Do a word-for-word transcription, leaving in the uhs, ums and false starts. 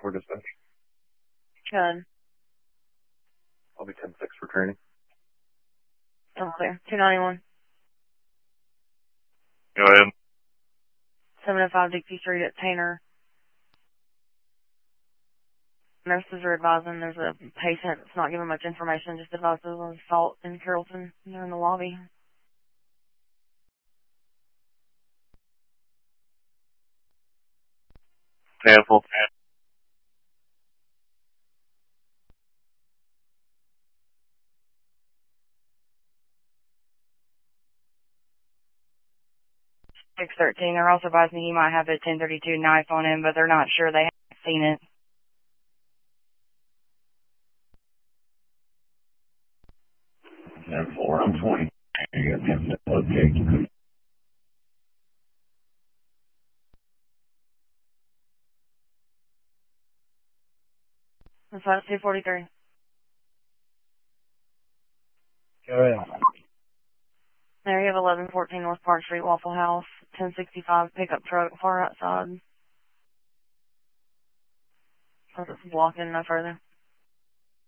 for dispatch. Good. I'll be ten six for training. I'm clear. two ninety-one. Go ahead. seven oh five Dixie Street at Tanner. Nurses are advising there's a patient that's not giving much information, just advises on assault in Carrollton. They're in the lobby. Cancel. six thirteen. They're also advising he might have a ten thirty-two knife on him, but they're not sure. They haven't seen it. ten four, I'm twenty. Okay. That's why it's two forty-three. Go ahead. There you have eleven fourteen North Park Street, Waffle House, ten sixty-five pickup truck, far outside. So it's blocking no further.